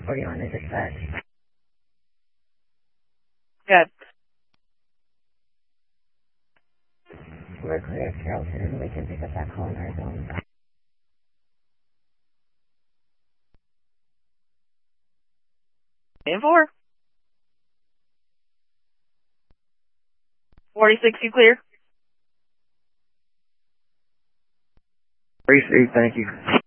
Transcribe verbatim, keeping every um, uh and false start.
forty-one is dispatch. Good. We're clear of Carrollton. We can pick up that call in our zone. And four. forty-six, you clear? Received, thank you.